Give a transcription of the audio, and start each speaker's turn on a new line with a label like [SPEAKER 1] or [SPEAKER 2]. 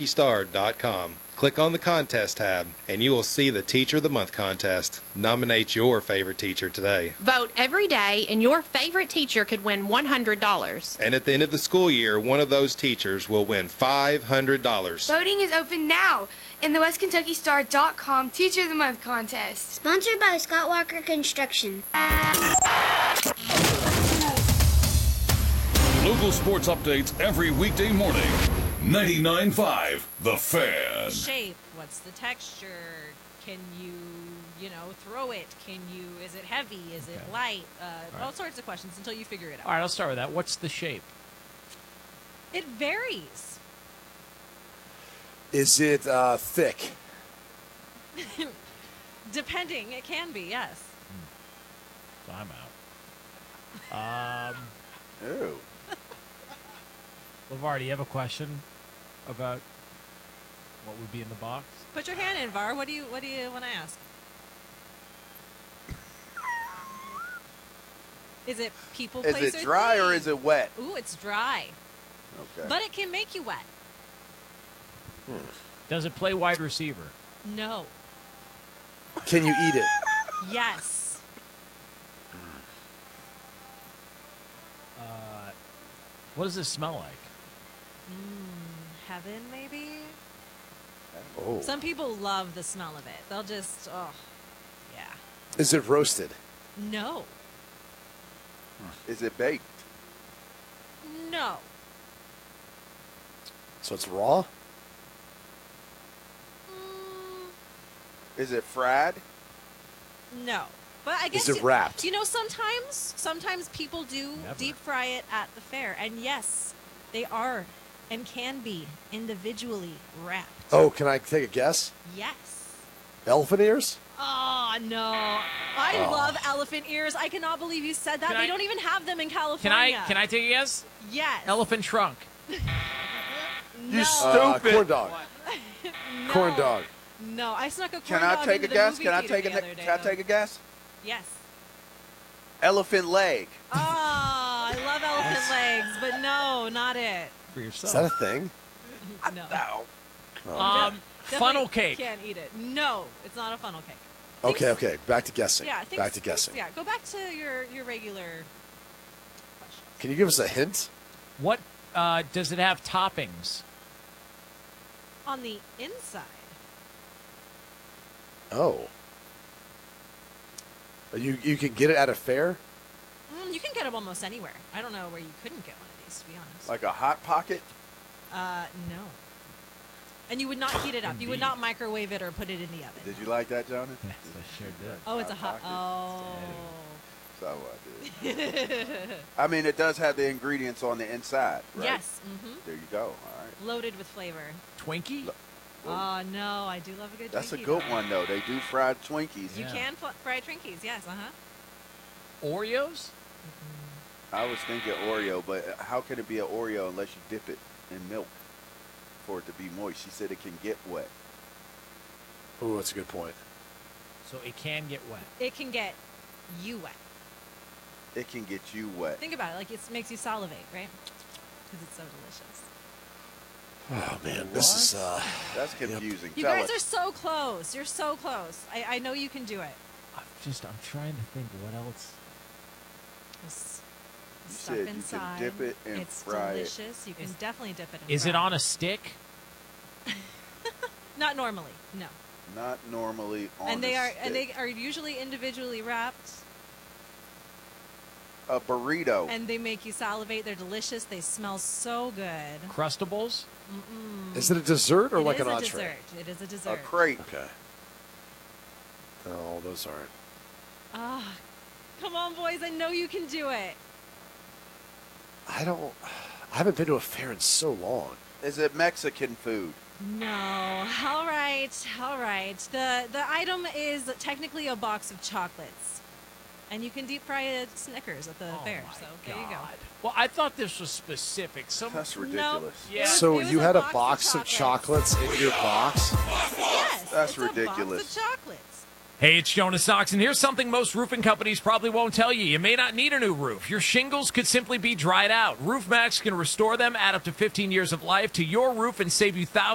[SPEAKER 1] KentuckyStar.com. Click on the contest tab, and you will see the Teacher of the Month contest. Nominate your favorite teacher today.
[SPEAKER 2] Vote every day, and your favorite teacher could win $100.
[SPEAKER 1] And at the end of the school year, one of those teachers will win $500.
[SPEAKER 3] Voting is open now in the WestKentuckyStar.com Teacher of the Month contest.
[SPEAKER 4] Sponsored by Scott Walker Construction.
[SPEAKER 5] Local sports updates every weekday morning. 99.5 The Fan.
[SPEAKER 6] Shape, what's the texture? Can you throw it? Is it heavy? Is it light? All sorts of questions until you figure it out.
[SPEAKER 7] All right, I'll start with that. What's the shape?
[SPEAKER 6] It varies.
[SPEAKER 8] Is it thick?
[SPEAKER 6] Depending, it can be, yes.
[SPEAKER 7] So I'm out.
[SPEAKER 8] Ew.
[SPEAKER 7] LeVar, do you have a question about what would be in the box?
[SPEAKER 6] Put your hand in, Var. What do you want to ask? Is it people, place,
[SPEAKER 9] Is it dry or is it wet?
[SPEAKER 6] Ooh, it's dry.
[SPEAKER 9] Okay.
[SPEAKER 6] But it can make you wet.
[SPEAKER 7] Does it play wide receiver?
[SPEAKER 6] No.
[SPEAKER 8] Can you eat it?
[SPEAKER 6] Yes.
[SPEAKER 7] What does this smell like?
[SPEAKER 6] Heaven, maybe?
[SPEAKER 8] Oh.
[SPEAKER 6] Some people love the smell of it. They'll just, yeah.
[SPEAKER 8] Is it roasted?
[SPEAKER 6] No.
[SPEAKER 9] Is it baked?
[SPEAKER 6] No.
[SPEAKER 8] So it's raw?
[SPEAKER 9] Is it fried?
[SPEAKER 6] No. But I guess
[SPEAKER 8] Is it wrapped?
[SPEAKER 6] Sometimes people do
[SPEAKER 7] Never.
[SPEAKER 6] deep fry it at the fair. And yes, they are and can be individually wrapped.
[SPEAKER 8] Oh, can I take a guess?
[SPEAKER 6] Yes.
[SPEAKER 8] Elephant ears?
[SPEAKER 6] Oh, no. I love elephant ears. I cannot believe you said that.
[SPEAKER 7] Can
[SPEAKER 6] They
[SPEAKER 7] I-
[SPEAKER 6] don't even have them in California.
[SPEAKER 7] Can I take a guess?
[SPEAKER 6] Yes.
[SPEAKER 7] Elephant trunk.
[SPEAKER 6] No.
[SPEAKER 9] Stupid.
[SPEAKER 8] Corn dog.
[SPEAKER 6] No.
[SPEAKER 8] Corn dog.
[SPEAKER 6] No, I snuck a corn
[SPEAKER 9] Can I
[SPEAKER 6] dog
[SPEAKER 9] take
[SPEAKER 6] into
[SPEAKER 9] a
[SPEAKER 6] the
[SPEAKER 9] guess?
[SPEAKER 6] movie
[SPEAKER 9] Can I
[SPEAKER 6] theater
[SPEAKER 9] take
[SPEAKER 6] the other day,
[SPEAKER 9] Can I
[SPEAKER 6] though.
[SPEAKER 9] take a guess?
[SPEAKER 6] Yes.
[SPEAKER 9] Elephant leg.
[SPEAKER 6] Oh, I love elephant legs, but no, not it.
[SPEAKER 7] For
[SPEAKER 8] Is
[SPEAKER 7] yourself.
[SPEAKER 8] that a thing?
[SPEAKER 6] No.
[SPEAKER 9] No.
[SPEAKER 7] Funnel
[SPEAKER 6] Definitely
[SPEAKER 7] cake.
[SPEAKER 6] Can't eat it. No, it's not a funnel cake.
[SPEAKER 8] Okay. Back to guessing.
[SPEAKER 6] Yeah,
[SPEAKER 8] Back to guessing.
[SPEAKER 6] Yeah, go back to your regular questions.
[SPEAKER 8] Can you give us a hint?
[SPEAKER 7] What does it have toppings?
[SPEAKER 6] On the inside.
[SPEAKER 8] Oh. You can get it at a fair?
[SPEAKER 6] You can get them almost anywhere. I don't know where you couldn't get one of these, to be honest.
[SPEAKER 9] Like a hot pocket?
[SPEAKER 6] No. And you would not heat it up. You would not microwave it or put it in the oven.
[SPEAKER 9] Did you like that, Jonathan?
[SPEAKER 7] Yes, I sure did.
[SPEAKER 6] Oh, it's a hot.
[SPEAKER 9] Hot
[SPEAKER 6] Oh.
[SPEAKER 9] So I did. I mean, it does have the ingredients on the inside, right?
[SPEAKER 6] Yes.
[SPEAKER 9] There you go. All right.
[SPEAKER 6] Loaded with flavor.
[SPEAKER 7] Twinkie?
[SPEAKER 6] Oh, no. I do love a good
[SPEAKER 9] That's a
[SPEAKER 6] Twinkie,
[SPEAKER 9] good
[SPEAKER 6] though.
[SPEAKER 9] one, though. They do fried Twinkies.
[SPEAKER 6] You
[SPEAKER 7] Yeah.
[SPEAKER 6] can fry Twinkies, yes.
[SPEAKER 7] Oreos?
[SPEAKER 9] I was thinking Oreo, but how can it be an Oreo unless you dip it in milk for it to be moist? She said it can get wet.
[SPEAKER 8] Oh, that's a good point.
[SPEAKER 7] So it can get wet.
[SPEAKER 6] It can get you wet.
[SPEAKER 9] It can get you wet.
[SPEAKER 6] Think about it. Like, it makes you salivate, right? Because it's so delicious.
[SPEAKER 8] Oh, man. This is...
[SPEAKER 9] That's confusing.
[SPEAKER 6] You
[SPEAKER 9] Tell
[SPEAKER 6] guys
[SPEAKER 9] us.
[SPEAKER 6] are so close. You're so close. I know you can do it.
[SPEAKER 7] I'm trying to think what else.
[SPEAKER 6] Just
[SPEAKER 9] You
[SPEAKER 6] stuff
[SPEAKER 9] said you can
[SPEAKER 6] inside.
[SPEAKER 9] dip it and
[SPEAKER 6] it's
[SPEAKER 9] fry it.
[SPEAKER 6] delicious. You can definitely dip it in
[SPEAKER 7] Is it on a stick?
[SPEAKER 6] Not normally, no.
[SPEAKER 9] Not normally on
[SPEAKER 6] And
[SPEAKER 9] a
[SPEAKER 6] they
[SPEAKER 9] stick.
[SPEAKER 6] are usually individually wrapped,
[SPEAKER 9] A burrito.
[SPEAKER 6] and they make you salivate. They're delicious. They smell so good.
[SPEAKER 7] Crustables?
[SPEAKER 8] Is it a dessert or
[SPEAKER 6] It
[SPEAKER 8] like
[SPEAKER 6] is
[SPEAKER 8] an
[SPEAKER 6] a
[SPEAKER 8] entree?
[SPEAKER 6] dessert. It is a
[SPEAKER 9] A
[SPEAKER 6] dessert.
[SPEAKER 9] crepe.
[SPEAKER 8] Okay. No, those aren't.
[SPEAKER 6] Ah, come on, boys. I know you can do it.
[SPEAKER 8] I haven't been to a fair in so long.
[SPEAKER 9] Is it Mexican food?
[SPEAKER 6] No. All right. All right. The item is technically a box of chocolates. And you can deep fry a Snickers at the fair. So there you go.
[SPEAKER 7] Well, I thought this was specific.
[SPEAKER 9] That's ridiculous.
[SPEAKER 6] No.
[SPEAKER 7] Yeah.
[SPEAKER 8] So
[SPEAKER 6] It was
[SPEAKER 8] you
[SPEAKER 6] a
[SPEAKER 8] had a
[SPEAKER 6] box
[SPEAKER 8] box
[SPEAKER 6] of
[SPEAKER 8] of chocolates in your box?
[SPEAKER 6] Yes.
[SPEAKER 9] That's
[SPEAKER 6] it's
[SPEAKER 9] ridiculous.
[SPEAKER 6] A box of chocolates.
[SPEAKER 7] Hey, it's Jonas Sox, and here's something most roofing companies probably won't tell you. You may not need a new roof. Your shingles could simply be dried out. RoofMax can restore them, add up to 15 years of life to your roof, and save you thousands.